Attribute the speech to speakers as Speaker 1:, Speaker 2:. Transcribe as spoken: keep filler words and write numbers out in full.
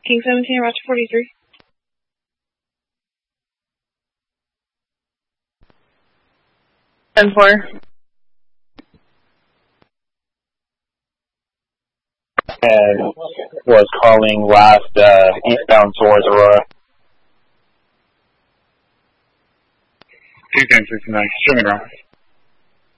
Speaker 1: King seventeen, Roger forty-three. ten four.
Speaker 2: And was calling last uh, eastbound towards Aurora.
Speaker 3: King ten sixty-nine, show me around.